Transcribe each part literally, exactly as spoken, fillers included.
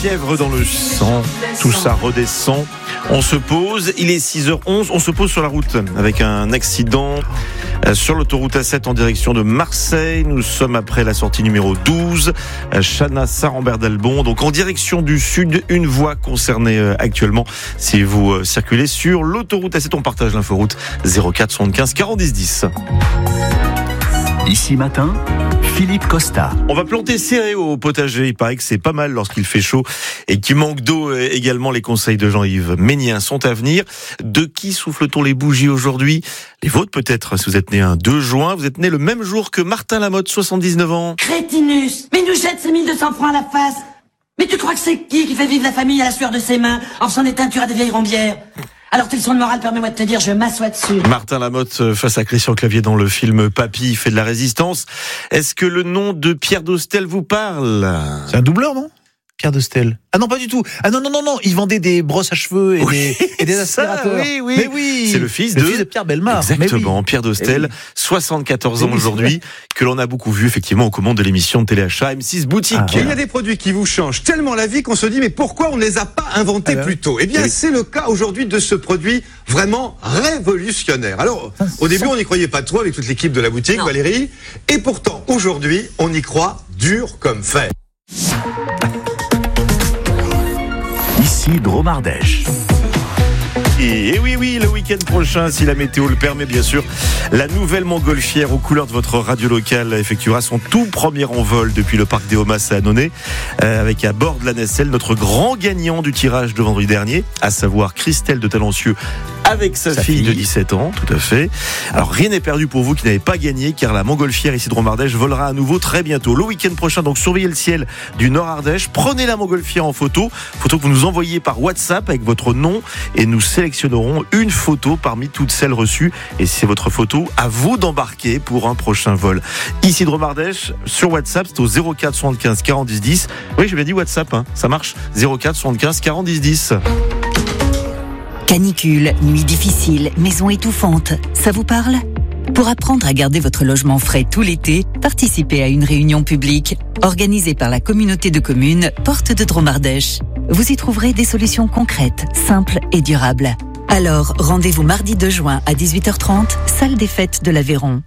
fièvre dans le sang, tout ça redescend. On se pose, il est six heures onze, on se pose sur la route avec un accident sur l'autoroute A sept en direction de Marseille. Nous sommes après la sortie numéro douze, Chana Saint-Rambert d'Albon. Donc en direction du sud, une voie concernée actuellement. Si vous circulez sur l'autoroute A sept, on partage l'inforoute zéro quatre soixante-quinze quarante dix dix. Ici matin, Philippe Costa. On va planter céréaux au potager. Il paraît que c'est pas mal lorsqu'il fait chaud et qu'il manque d'eau également. Les conseils de Jean-Yves Ménien sont à venir. De qui souffle-t-on les bougies aujourd'hui? Les vôtres peut-être, si vous êtes né un deux juin. Vous êtes né le même jour que Martin Lamotte, soixante-dix-neuf ans. Crétinus, mais il nous jette ses mille deux cents francs à la face. Mais tu crois que c'est qui qui fait vivre la famille à la sueur de ses mains en faisant des teintures à des vieilles rombières? Alors tes leçons de morale, permets-moi de te dire, je m'assois dessus. Martin Lamotte face à Christian Clavier dans le film Papy fait de la résistance. Est-ce que le nom de Pierre Dostel vous parle? C'est un doubleur, non? Pierre Dostel. Ah non, pas du tout. Ah non, non, non, non. Il vendait des brosses à cheveux et, oui, des, et des aspirateurs. Ça, oui, oui. Mais oui. C'est le fils, le de... fils de Pierre Bellemare. Exactement. Oui. Pierre Dostel, oui. soixante-quatorze ans oui, aujourd'hui, que l'on a beaucoup vu effectivement aux commandes de l'émission de téléachat M six Boutique. Ah, voilà. Il y a des produits qui vous changent tellement la vie qu'on se dit mais pourquoi on ne les a pas inventés ah, plus tôt? Eh bien, oui. c'est le cas aujourd'hui de ce produit vraiment révolutionnaire. Alors, ah, au début, on n'y croyait pas trop avec toute l'équipe de la boutique, non. Valérie. Et pourtant, aujourd'hui, on y croit dur comme fer. Ici Dromardèche. Et oui, oui, le week-end prochain, si la météo le permet, bien sûr, la nouvelle montgolfière aux couleurs de votre radio locale effectuera son tout premier envol depuis le parc des Homas à Annonay, euh, avec à bord de la nacelle notre grand gagnant du tirage de vendredi dernier, à savoir Christelle de Talencieux, avec sa, sa fille, fille de dix-sept ans, tout à fait. Alors rien n'est perdu pour vous qui n'avez pas gagné, car la montgolfière ici de Dromardèche volera à nouveau très bientôt. Le week-end prochain, donc surveillez le ciel du Nord Ardèche, prenez la montgolfière en photo, photo que vous nous envoyez par WhatsApp avec votre nom et nous sélectionnerons une photo parmi toutes celles reçues. Et c'est votre photo, à vous d'embarquer pour un prochain vol. Ici de Dromardèche, sur WhatsApp, c'est au zéro quatre soixante-quinze quarante dix dix. Oui, j'ai bien dit WhatsApp, hein, ça marche. zéro quatre soixante-quinze quarante dix dix. Canicule, nuit difficile, maison étouffante, ça vous parle? Pour apprendre à garder votre logement frais tout l'été, participez à une réunion publique organisée par la communauté de communes Porte de Dromardèche. Vous y trouverez des solutions concrètes, simples et durables. Alors, rendez-vous mardi deux juin à dix-huit heures trente, salle des fêtes de l'Aveyron.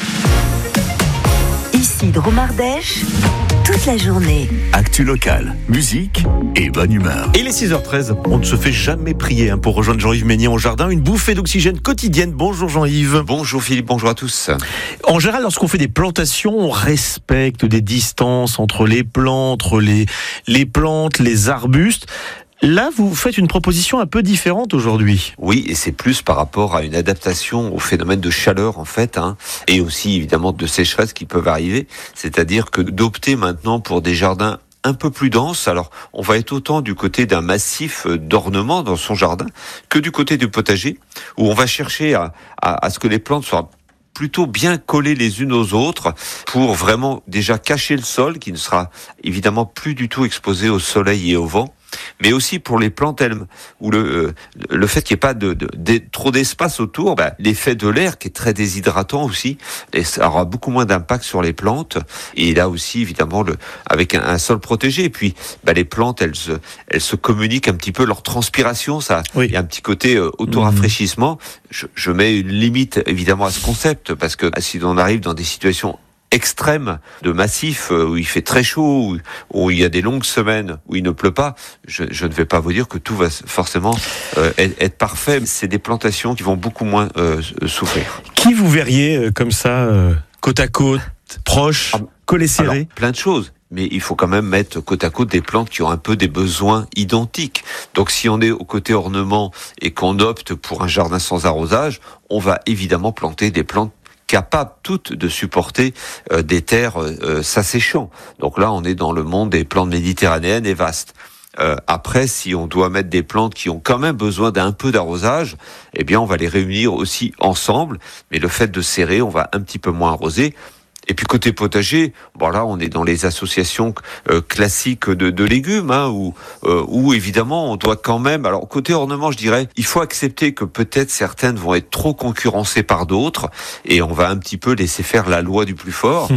Ici Dromardèche, toute la journée. Actu locale, musique et bonne humeur. Et les six heures treize, on ne se fait jamais prier hein, pour rejoindre Jean-Yves Ménien au jardin. Une bouffée d'oxygène quotidienne. Bonjour Jean-Yves. Bonjour Philippe, bonjour à tous. En général, lorsqu'on fait des plantations, on respecte des distances entre les plantes, entre les, les plantes, les arbustes. Là, vous faites une proposition un peu différente aujourd'hui. Oui, et c'est plus par rapport à une adaptation au phénomène de chaleur, en fait, hein, et aussi, évidemment, de sécheresse qui peuvent arriver. C'est-à-dire que d'opter maintenant pour des jardins un peu plus denses. Alors, on va être autant du côté d'un massif d'ornement dans son jardin que du côté du potager, où on va chercher à, à, à ce que les plantes soient plutôt bien collées les unes aux autres pour vraiment déjà cacher le sol, qui ne sera évidemment plus du tout exposé au soleil et au vent, mais aussi pour les plantes elles, où le, euh, le fait qu'il n'y ait pas de, de, de, trop d'espace autour, bah, l'effet de l'air qui est très déshydratant aussi, et ça aura beaucoup moins d'impact sur les plantes, et là aussi évidemment le, avec un, un sol protégé, et puis bah, les plantes elles se, elles se communiquent un petit peu leur transpiration, ça, oui. Il y a un petit côté euh, auto-rafraîchissement. Mmh. Je, je mets une limite évidemment à ce concept, parce que si on arrive dans des situations extrême de massif où il fait très chaud, où, où il y a des longues semaines où il ne pleut pas, je, je ne vais pas vous dire que tout va forcément euh, être, être parfait. C'est des plantations qui vont beaucoup moins euh, souffrir. Qui vous verriez euh, comme ça, euh, côte à côte, proche, ah, collé serré? Alors, plein de choses. Mais il faut quand même mettre côte à côte des plantes qui ont un peu des besoins identiques. Donc si on est au côté ornement et qu'on opte pour un jardin sans arrosage, on va évidemment planter des plantes capables toutes de supporter euh, des terres euh, s'asséchant. Donc là, on est dans le monde des plantes méditerranéennes et vastes. Euh, après, si on doit mettre des plantes qui ont quand même besoin d'un peu d'arrosage, eh bien, on va les réunir aussi ensemble. Mais le fait de serrer, on va un petit peu moins arroser. Et puis côté potager, bon là on est dans les associations euh, classiques de, de légumes, hein, où, euh, où évidemment on doit quand même. Alors côté ornement, je dirais, il faut accepter que peut-être certaines vont être trop concurrencées par d'autres, et on va un petit peu laisser faire la loi du plus fort. Mmh.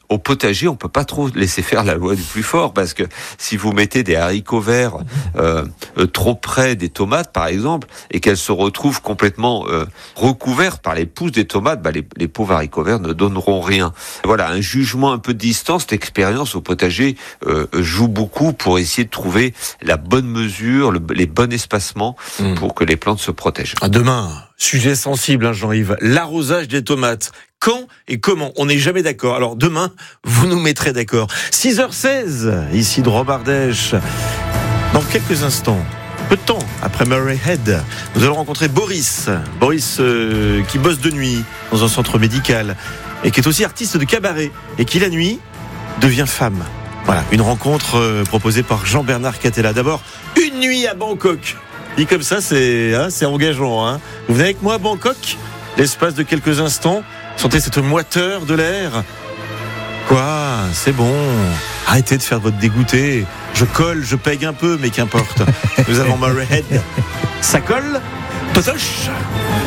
au potager, on peut pas trop laisser faire la loi du plus fort, parce que si vous mettez des haricots verts euh, euh, trop près des tomates, par exemple, et qu'elles se retrouvent complètement euh, recouvertes par les pousses des tomates, bah les, les pauvres haricots verts ne donneront rien. Voilà, un jugement un peu de distance, l'expérience au potager euh, joue beaucoup pour essayer de trouver la bonne mesure, le, les bons espacements mmh. pour que les plantes se protègent. À demain, sujet sensible, hein, Jean-Yves, l'arrosage des tomates. Quand et comment? On n'est jamais d'accord. Alors demain, vous nous mettrez d'accord. six heures seize, ici de Romardèche. Dans quelques instants, peu de temps après Murray Head, nous allons rencontrer Boris. Boris euh, qui bosse de nuit dans un centre médical et qui est aussi artiste de cabaret et qui la nuit devient femme. Voilà, une rencontre euh, proposée par Jean-Bernard Catella. D'abord, une nuit à Bangkok. Dit comme ça, c'est, hein, c'est engageant. Hein. Vous venez avec moi à Bangkok? L'espace de quelques instants, sentez cette moiteur de l'air. Quoi? C'est bon. Arrêtez de faire votre dégoûté. Je colle, je pègue un peu, mais qu'importe. Nous avons Murray Head. Ça colle? Totoche.